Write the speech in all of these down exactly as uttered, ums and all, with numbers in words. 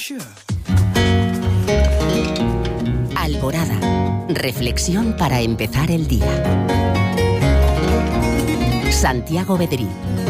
Alborada. Reflexión para empezar el día. Santiago Bedrí.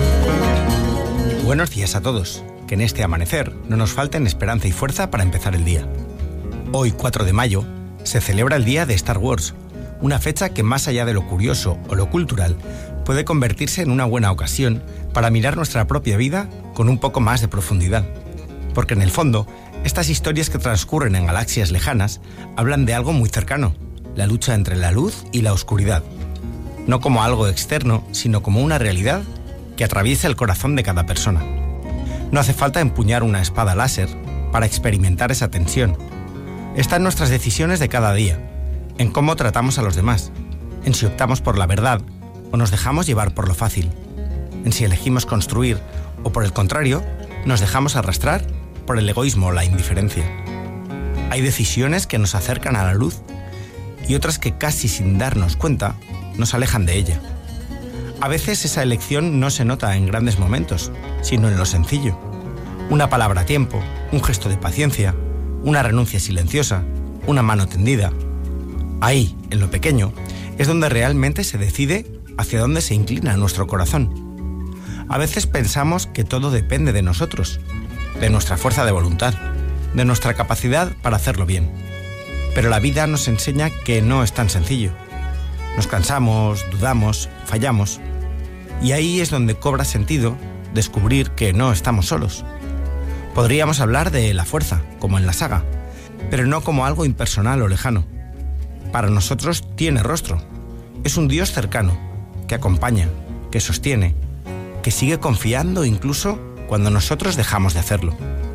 Buenos días a todos. Que en este amanecer no nos falten esperanza y fuerza para empezar el día. Hoy, cuatro de mayo, se celebra el Día de Star Wars, una fecha que más allá de lo curioso o lo cultural, puede convertirse en una buena ocasión para mirar nuestra propia vida con un poco más de profundidad. Porque en el fondo, estas historias que transcurren en galaxias lejanas hablan de algo muy cercano, la lucha entre la luz y la oscuridad. No como algo externo, sino como una realidad que atraviesa el corazón de cada persona. No hace falta empuñar una espada láser para experimentar esa tensión. Está en nuestras decisiones de cada día, en cómo tratamos a los demás, en si optamos por la verdad o nos dejamos llevar por lo fácil, en si elegimos construir o, por el contrario, nos dejamos arrastrar por el egoísmo o la indiferencia. Hay decisiones que nos acercan a la luz y otras que casi sin darnos cuenta nos alejan de ella. A veces esa elección no se nota en grandes momentos, sino en lo sencillo. Una palabra a tiempo, un gesto de paciencia, una renuncia silenciosa, una mano tendida. Ahí, en lo pequeño, es donde realmente se decide hacia dónde se inclina nuestro corazón. A veces pensamos que todo depende de nosotros, de nuestra fuerza de voluntad, de nuestra capacidad para hacerlo bien. Pero la vida nos enseña que no es tan sencillo. Nos cansamos, dudamos, fallamos. Y ahí es donde cobra sentido descubrir que no estamos solos. Podríamos hablar de la fuerza, como en la saga, pero no como algo impersonal o lejano. Para nosotros tiene rostro. Es un Dios cercano, que acompaña, que sostiene, que sigue confiando incluso cuando nosotros dejamos de hacerlo.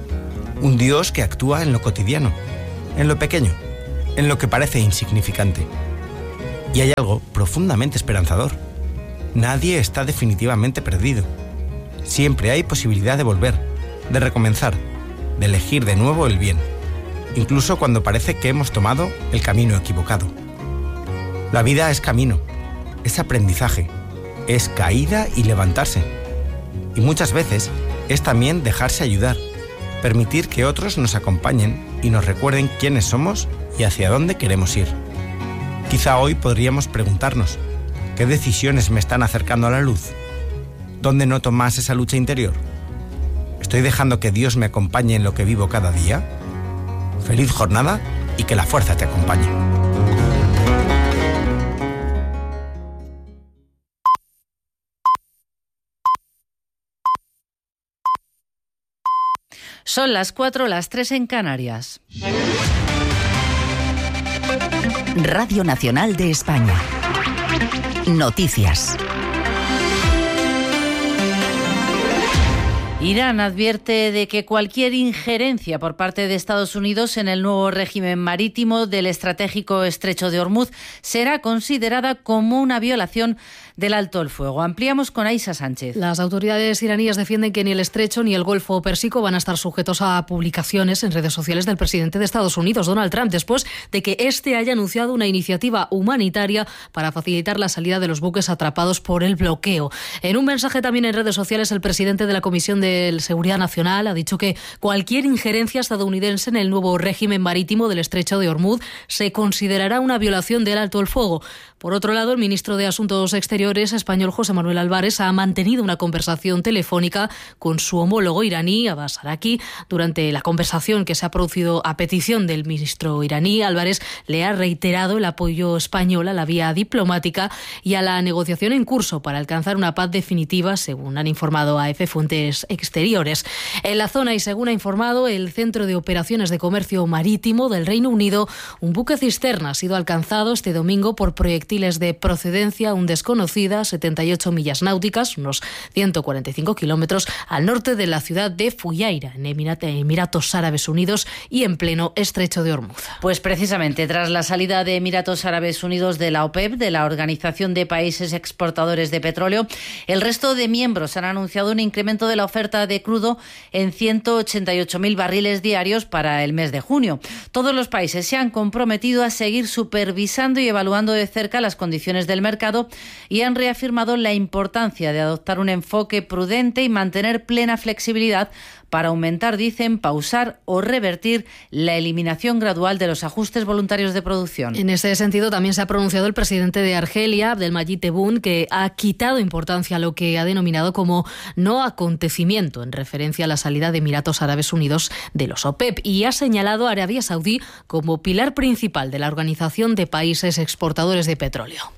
Un Dios que actúa en lo cotidiano, en lo pequeño, en lo que parece insignificante. Y hay algo profundamente esperanzador. Nadie está definitivamente perdido. Siempre hay posibilidad de volver, de recomenzar, de elegir de nuevo el bien, incluso cuando parece que hemos tomado el camino equivocado. La vida es camino, es aprendizaje, es caída y levantarse. Y muchas veces es también dejarse ayudar, permitir que otros nos acompañen y nos recuerden quiénes somos y hacia dónde queremos ir. Quizá hoy podríamos preguntarnos, ¿qué decisiones me están acercando a la luz? ¿Dónde noto más esa lucha interior? ¿Estoy dejando que Dios me acompañe en lo que vivo cada día? Feliz jornada y que la fuerza te acompañe. Son las cuatro, las tres en Canarias. Radio Nacional de España. Noticias. Irán advierte de que cualquier injerencia por parte de Estados Unidos en el nuevo régimen marítimo del estratégico Estrecho de Hormuz será considerada como una violación del alto el fuego. Ampliamos con Aisha Sánchez. Las autoridades iraníes defienden que ni el Estrecho ni el Golfo Pérsico van a estar sujetos a publicaciones en redes sociales del presidente de Estados Unidos, Donald Trump, después de que este haya anunciado una iniciativa humanitaria para facilitar la salida de los buques atrapados por el bloqueo. En un mensaje también en redes sociales, el presidente de la Comisión de Seguridad Nacional ha dicho que cualquier injerencia estadounidense en el nuevo régimen marítimo del Estrecho de Hormuz se considerará una violación del alto el fuego. Por otro lado, el ministro de Asuntos Exteriores español José Manuel Álvarez ha mantenido una conversación telefónica con su homólogo iraní, Abbas Araqi. Durante la conversación que se ha producido a petición del ministro iraní, Álvarez le ha reiterado el apoyo español a la vía diplomática y a la negociación en curso para alcanzar una paz definitiva, según han informado a EFE fuentes exteriores. En la zona, y según ha informado el Centro de Operaciones de Comercio Marítimo del Reino Unido, un buque cisterna ha sido alcanzado este domingo por proyectiles de procedencia aún desconocida, setenta y ocho millas náuticas, unos ciento cuarenta y cinco kilómetros, al norte de la ciudad de Fujairah, en Emiratos Árabes Unidos y en pleno Estrecho de Hormuz. Pues precisamente tras la salida de Emiratos Árabes Unidos de la OPEP, de la Organización de Países Exportadores de Petróleo, el resto de miembros han anunciado un incremento de la oferta de crudo en ciento ochenta y ocho mil barriles diarios para el mes de junio. Todos los países se han comprometido a seguir supervisando y evaluando de cerca las condiciones del mercado y han reafirmado la importancia de adoptar un enfoque prudente y mantener plena flexibilidad para aumentar, dicen, pausar o revertir la eliminación gradual de los ajustes voluntarios de producción. En ese sentido también se ha pronunciado el presidente de Argelia, Abdelmadjid Tebboune, que ha quitado importancia a lo que ha denominado como no acontecimiento en referencia a la salida de Emiratos Árabes Unidos de los OPEP y ha señalado a Arabia Saudí como pilar principal de la Organización de Países Exportadores de Petróleo.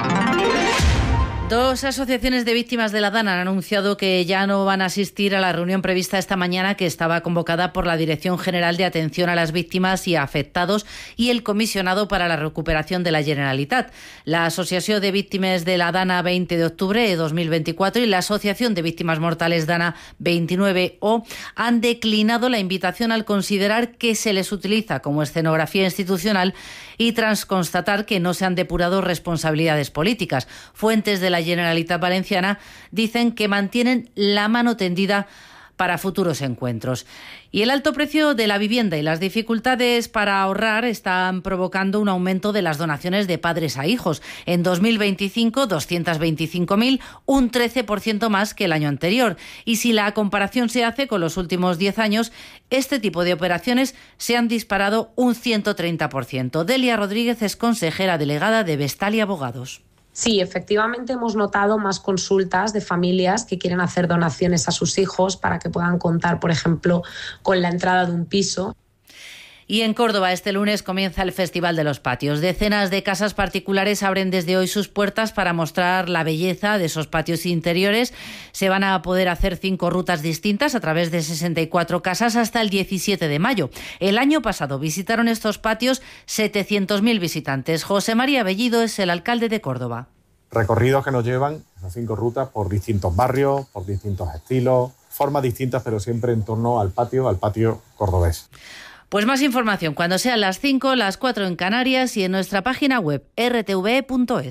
Dos asociaciones de víctimas de la DANA han anunciado que ya no van a asistir a la reunión prevista esta mañana, que estaba convocada por la Dirección General de Atención a las Víctimas y Afectados y el Comisionado para la Recuperación de la Generalitat. La Asociación de Víctimas de la DANA veinte de octubre de dos mil veinticuatro y la Asociación de Víctimas Mortales DANA veintinueve O han declinado la invitación al considerar que se les utiliza como escenografía institucional y tras constatar que no se han depurado responsabilidades políticas. Fuentes de la Generalitat Valenciana dicen que mantienen la mano tendida para futuros encuentros. Y el alto precio de la vivienda y las dificultades para ahorrar están provocando un aumento de las donaciones de padres a hijos. En dos mil veinticinco, doscientos veinticinco mil, un trece por ciento más que el año anterior. Y si la comparación se hace con los últimos diez años, este tipo de operaciones se han disparado un ciento treinta por ciento. Delia Rodríguez es consejera delegada de Vestal y Abogados. Sí, efectivamente hemos notado más consultas de familias que quieren hacer donaciones a sus hijos para que puedan contar, por ejemplo, con la entrada de un piso. Y en Córdoba este lunes comienza el Festival de los Patios. Decenas de casas particulares abren desde hoy sus puertas para mostrar la belleza de esos patios interiores. Se van a poder hacer cinco rutas distintas a través de sesenta y cuatro casas hasta el diecisiete de mayo. El año pasado visitaron estos patios setecientos mil visitantes. José María Bellido es el alcalde de Córdoba. Recorridos que nos llevan, esas cinco rutas, por distintos barrios, por distintos estilos, formas distintas, pero siempre en torno al patio, al patio cordobés. Pues más información cuando sean las cinco, las cuatro en Canarias y en nuestra página web erre te ve punto es.